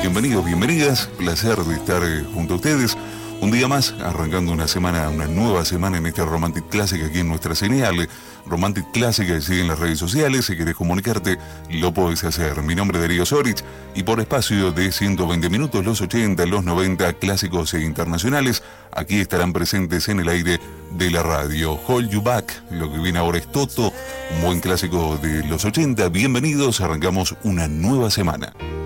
Bienvenidos, bienvenidas, placer de estar junto a ustedes. Un día más, arrancando una nueva semana en esta Romantic Classic aquí en nuestra señal. Romantic Classic, sigue en las redes sociales, si querés comunicarte, lo podés hacer. Mi nombre es Darío Sorich y por espacio de 120 minutos, los 80, los 90, clásicos e internacionales, aquí estarán presentes en el aire de la radio. Hold You Back, lo que viene ahora es Toto, un buen clásico de los 80. Bienvenidos, arrancamos una nueva semana.